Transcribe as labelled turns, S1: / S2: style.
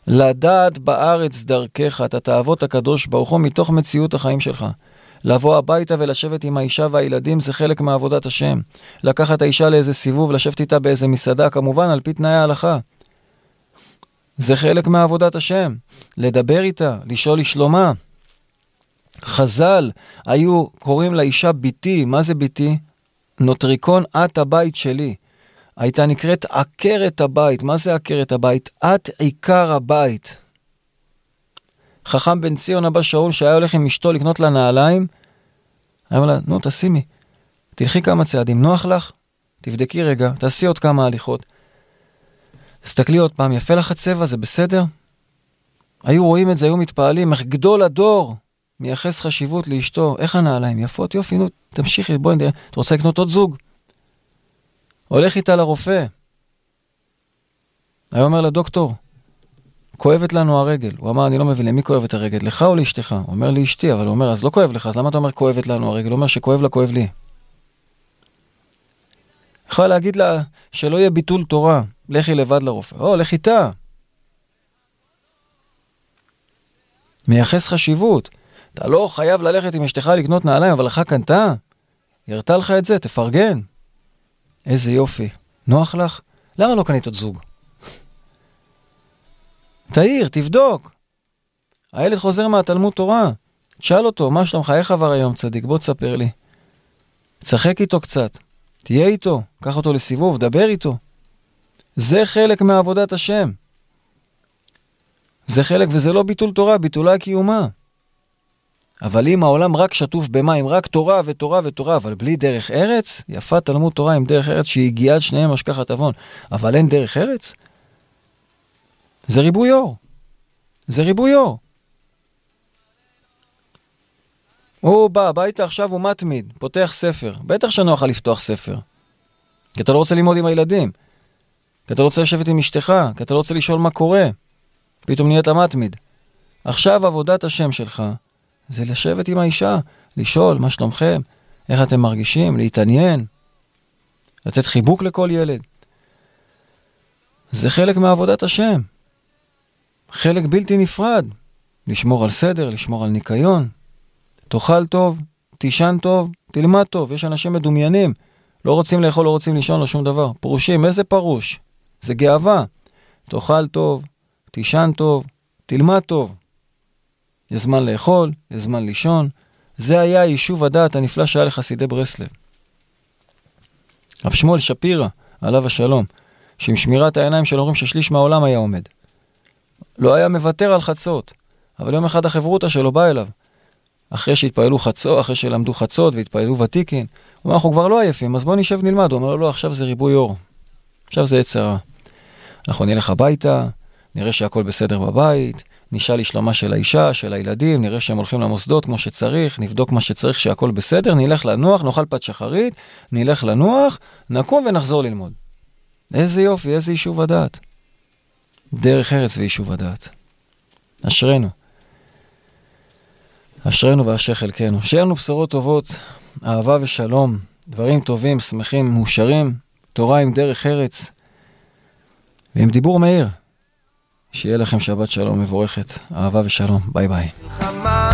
S1: לדעת בארץ דרכך, אתה תאהבות הקדוש ברוך הוא מתוך מציאות החיים שלך. לבוא הביתה ולשבת עם האישה והילדים זה חלק מעבודת השם. לקחת האישה לאיזה סיבוב, לשבת איתה באיזה מסעדה, כמובן על פי תנאי ההלכה. זה חלק מעבודת השם. לדבר איתה, לשאול לשלומה. חז"ל היו קוראים לאישה ביתי. מה זה ביתי? נוטריקון, את הבית שלי. הייתה נקראת עקרת הבית. מה זה עקרת הבית? את עיקר הבית. חכם בן ציון אבא שאול שהיה הולך עם אשתו לקנות לה נעליים, היה אומר לה, נו תשימי, תלכי כמה צעדים, נוח לך? תבדקי רגע, תעשי עוד כמה הליכות. תסתכלי עוד פעם, יפה לך הצבע, זה בסדר? היו רואים את זה, היו מתפעלים, איך גדול הדור מייחס חשיבות לאשתו, איך הנעליים? יפות, יופי, נו, תמשיכי, בואי נראה, את רוצה לקנות עוד זוג? הולך איתה לרופא. היה אומר לדוקטור, כואבת לנו הרגל. הוא אמר, אני לא מבין, למי כואבת הרגל? לך או לאשתך? הוא אומר לי אשתי, אבל הוא אומר, אז לא כואב לך, אז למה אתה אומר כואבת לנו הרגל? הוא אומר שכואב לה, כואב לי. יכול להגיד לה שלא יהיה ביטול תורה, לכי לבד לרופא. או, לך איתה. מייחס חשיבות. אתה לא חייב ללכת עם אשתך לקנות נעליים, אבל לך קנתה. ירתה לך את זה, תפרגן. איזה יופי. נוח לך? למה לא קנית עוד זוג? תאיר, תבדוק. הילד חוזר מהתלמוד תורה. תשאל אותו, מה שלומך? איך עבר היום צדיק? בוא תספר לי. תשחק איתו קצת. תהיה איתו. קח אותו לסיבוב, דבר איתו. זה חלק מעבודת השם. זה חלק, וזה לא ביטול תורה, ביטולה קיומה. אבל אם העולם רק שטוף במים, רק תורה ותורה ותורה, אבל בלי דרך ארץ, יפה תלמוד תורה עם דרך ארץ שהיא הגיעה שניהם השכחת עוון. אבל אין דרך ארץ? זה ריבוי אור. זה ריבוי אור. הוא בא הביתה עכשיו, הוא מתמיד, פותח ספר. בטח שנוח לך לפתוח ספר. כי אתה לא רוצה ללמוד עם הילדים. כי אתה לא רוצה לשבת עם אשתך. כי אתה לא רוצה לשאול מה קורה. פתאום נהיית מתמיד. עכשיו עבודת השם שלך זה לשבת עם האישה, לשאול מה שלומכם, איך אתם מרגישים, להתעניין, לתת חיבוק לכל ילד. זה חלק מעבודת השם. חלק בלתי נפרד. לשמור על סדר, לשמור על ניקיון. תאכל טוב, תישן טוב, תלמד טוב. יש אנשים מדומיינים. לא רוצים לאכול, לא רוצים לישון, לא שום דבר. פרושים, איזה פרוש? זה גאווה. תאכל טוב, תישן טוב, תלמד טוב. יש זמן לאכול, יש זמן לישון. זה היה יישוב הדעת הנפלא שהיה לחסידי ברסלב. רב שמואל שפירא, עליו השלום, שעם שמירת העיניים של הורים ששליש מהעולם היה עומד. לא היה מוותר על חצות, אבל יום אחד החברותא שלו בא אליו. אחרי שהתפעלו חצות, אחרי שלמדו חצות והתפעלו ותיקין, הוא אומר, אנחנו כבר לא עייפים, אז בוא נשב נלמד. הוא אומר לו, לא, עכשיו זה ריבוי אור. עכשיו זה יצרה. אנחנו נלך הביתה, נראה שהכל בסדר בבית, נשאל לשלומה של האישה, של הילדים, נראה שהם הולכים למוסדות כמו שצריך, נבדוק מה שצריך שהכל בסדר, נלך לנוח, נאכל פת שחרית, נלך לנוח, נקום ונחזור ללמוד. איזה יופי, איזה יישוב הדעת. דרך ארץ ויישוב הדעת. אשרנו. אשרנו ואשר חלקנו. שיהיה לנו בשורות טובות, אהבה ושלום, דברים טובים, שמחים, מאושרים, תורה עם דרך ארץ, ועם דיבור מהיר. שיהיה לכם שבת שלום מבורכת, אהבה ושלום, ביי ביי.